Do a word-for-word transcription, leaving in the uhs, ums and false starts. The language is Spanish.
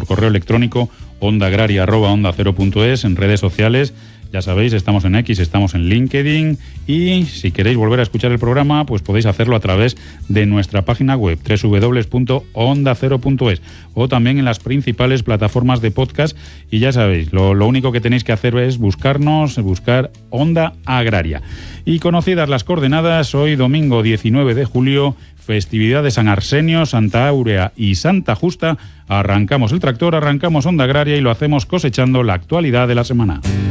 por correo electrónico ondaagraria arroba onda cero punto es, en redes sociales. Ya sabéis, estamos en X, estamos en LinkedIn y si queréis volver a escuchar el programa, pues podéis hacerlo a través de nuestra página web doble u doble u doble u punto onda cero punto es o también en las principales plataformas de podcast. Y ya sabéis, lo, lo único que tenéis que hacer es buscarnos, buscar Onda Agraria. Y conocidas las coordenadas, hoy domingo diecinueve de julio, festividad de San Arsenio, Santa Áurea y Santa Justa, arrancamos el tractor, arrancamos Onda Agraria y lo hacemos cosechando la actualidad de la semana.